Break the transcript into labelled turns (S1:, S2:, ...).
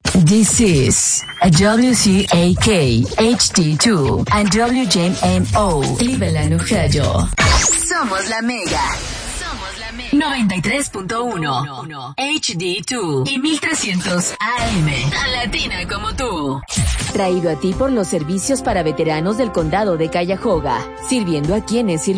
S1: This is a WCAK HD2 and WJMO Cleveland, Ohio. Somos la Mega. 93.1 HD2 y 1300 AM. Tan latina como tú.
S2: Traído a ti por los servicios para veteranos del condado de Cuyahoga, sirviendo a quienes sirven